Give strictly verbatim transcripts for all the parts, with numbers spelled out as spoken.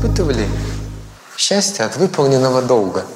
испытывали счастье от выполненного долга?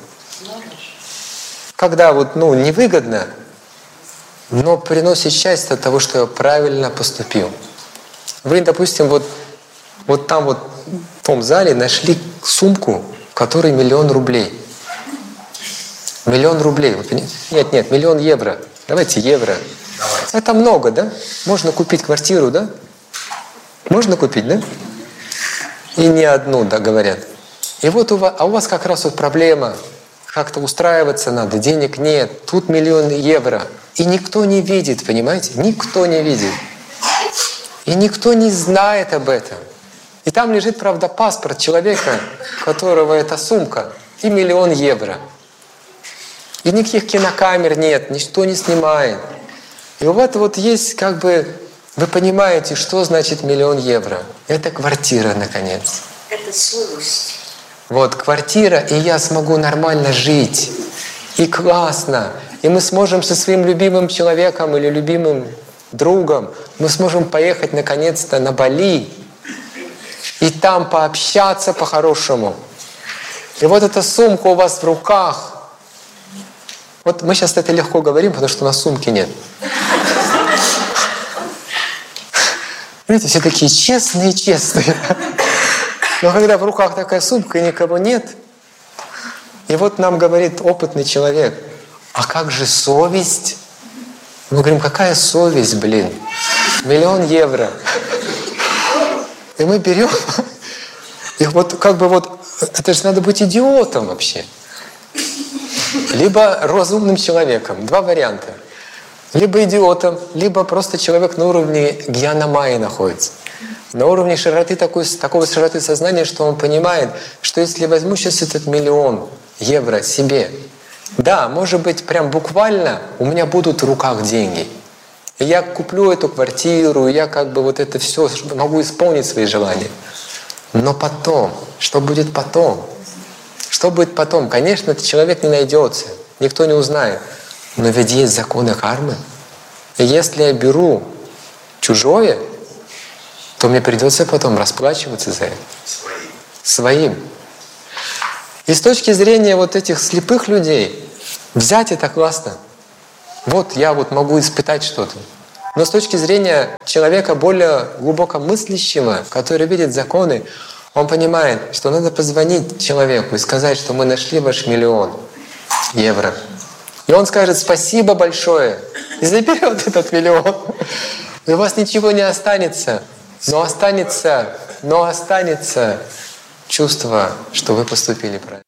Когда вот, ну, невыгодно, но приносит счастье от того, что я правильно поступил. Вы, допустим, вот, вот там вот в том зале нашли сумку, в которой миллион рублей. Миллион рублей. Нет, нет, миллион евро. Давайте евро. Давайте. Это много, да? Можно купить квартиру, да? Можно купить, да? И не одну, да, говорят. И вот у вас, а у вас как раз вот проблема. Как-то устраиваться надо, денег нет. Тут миллион евро. И никто не видит, понимаете? Никто не видит. И никто не знает об этом. И там лежит, правда, паспорт человека, у которого эта сумка, и миллион евро. И никаких кинокамер нет, ничто не снимает. И у вас вот есть как бы, вы понимаете, что значит миллион евро. Это квартира, наконец. Это совесть. Вот, квартира, и я смогу нормально жить. И классно. И мы сможем со своим любимым человеком или любимым другом, мы сможем поехать наконец-то на Бали и там пообщаться по-хорошему. И вот эта сумка у вас в руках. Вот мы сейчас это легко говорим, потому что у нас сумки нет. Видите, все такие честные, честные. Но когда в руках такая сумка и никого нет, и вот нам говорит опытный человек, а как же совесть? Мы говорим, какая совесть, блин? Миллион евро. И мы берем, и вот как бы вот, это же надо быть идиотом вообще. Либо разумным человеком. Два варианта. Либо идиотом, либо просто человек на уровне гьяна майи находится. На уровне широты, такой, такого широты сознания, что он понимает, что если я возьму сейчас этот миллион евро себе, да, может быть, прям буквально у меня будут в руках деньги. И я куплю эту квартиру, и я как бы вот это все могу исполнить свои желания. Но потом, что будет потом? Что будет потом? Конечно, этот человек не найдется, никто не узнает. Но ведь есть законы кармы. И если я беру чужое, то мне придется потом расплачиваться за это. Своим. И с точки зрения вот этих слепых людей, взять это классно. Вот я вот могу испытать что-то. Но с точки зрения человека более глубоко мыслящего, который видит законы, он понимает, что надо позвонить человеку и сказать, что мы нашли ваш миллион евро. И он скажет спасибо большое и заберет этот миллион. И у вас ничего не останется. Но останется, но останется чувство, что вы поступили правильно.